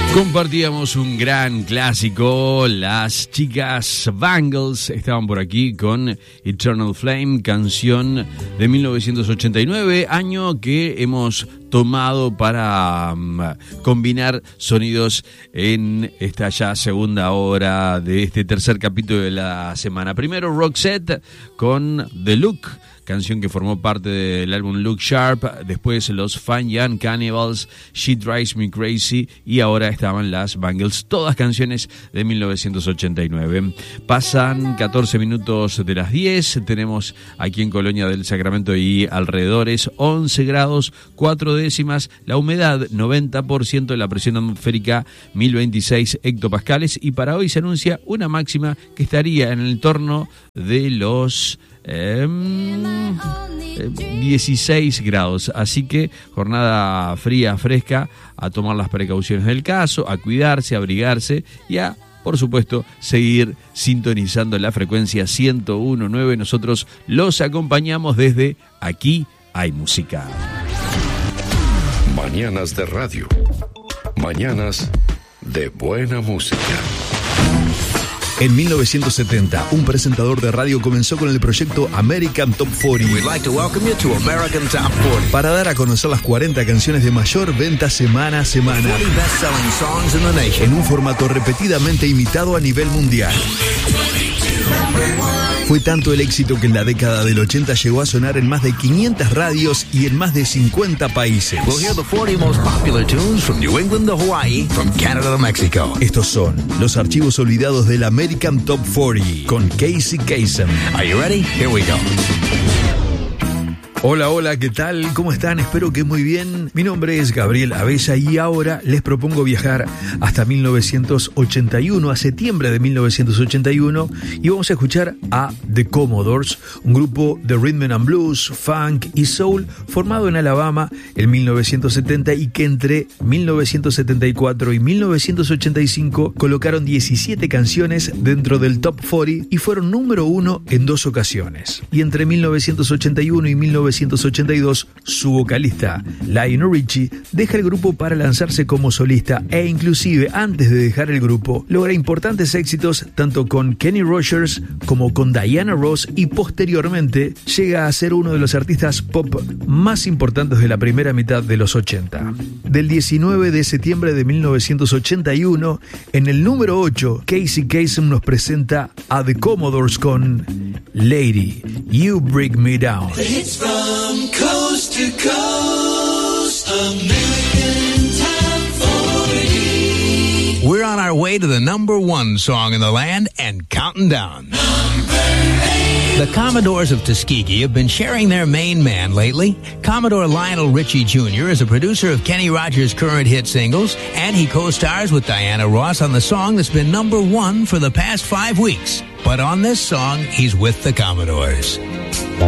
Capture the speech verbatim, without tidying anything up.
Compartíamos un gran clásico, las chicas Bangles estaban por aquí con Eternal Flame, canción de mil novecientos ochenta y nueve, año que hemos tomado para um, combinar sonidos en esta ya segunda hora de este tercer capítulo de la semana. Primero Roxette con The Look, canción que formó parte del álbum Look Sharp, después los Fun Young Cannibals, She Drives Me Crazy, y ahora estaban las Bangles, todas canciones de mil novecientos ochenta y nueve. Pasan catorce minutos de las diez, tenemos aquí en Colonia del Sacramento y alrededores once grados, cuatro décimas, la humedad noventa por ciento, la presión atmosférica mil veintiséis hectopascales, y para hoy se anuncia una máxima que estaría en el entorno de los Eh, dieciséis grados, así que jornada fría, fresca, a tomar las precauciones del caso, a cuidarse, a abrigarse y a, por supuesto, seguir sintonizando la frecuencia ciento uno punto nueve. Nosotros los acompañamos desde Aquí Hay Música. Mañanas de radio, mañanas de buena música. En mil novecientos setenta, un presentador de radio comenzó con el proyecto American Top cuarenta. We'd like to welcome you to American Top cuarenta. Para dar a conocer las cuarenta canciones de mayor venta semana a semana. forty best-selling songs in the nation. En un formato repetidamente imitado a nivel mundial. Fue tanto el éxito que en la década del ochenta llegó a sonar en más de quinientas radios y en más de cincuenta países. We'll hear the forty most popular tunes from New England to Hawaii, from Canada to Mexico. Estos son los archivos olvidados del American Top cuarenta con Casey Kasem. Are you ready? Here we go. Hola, hola, ¿qué tal? ¿Cómo están? Espero que muy bien. Mi nombre es Gabriel Abella y ahora les propongo viajar hasta mil novecientos ochenta y uno, a septiembre de mil novecientos ochenta y uno, y vamos a escuchar a The Commodores, un grupo de rhythm and blues, funk y soul formado en Alabama en mil novecientos setenta y que entre mil novecientos setenta y cuatro y mil novecientos ochenta y cinco colocaron diecisiete canciones dentro del Top cuarenta y fueron número uno en dos ocasiones. Y entre mil novecientos ochenta y uno y mil novecientos ochenta y dos, su vocalista, Lionel Richie, deja el grupo para lanzarse como solista e inclusive antes de dejar el grupo, logra importantes éxitos tanto con Kenny Rogers como con Diana Ross y posteriormente llega a ser uno de los artistas pop más importantes de la primera mitad de los ochenta. Del diecinueve de septiembre de mil novecientos ochenta y uno, en el número ocho, Casey Kasem nos presenta a The Commodores con Lady, You Bring Me Down. From coast to coast, American Top forty. We're on our way to the number one song in the land and counting down. Number eight. The Commodores of Tuskegee have been sharing their main man lately. Commodore Lionel Richie Junior is a producer of Kenny Rogers' current hit singles, and he co-stars with Diana Ross on the song that's been number one for the past five weeks. But on this song, he's with the Commodores.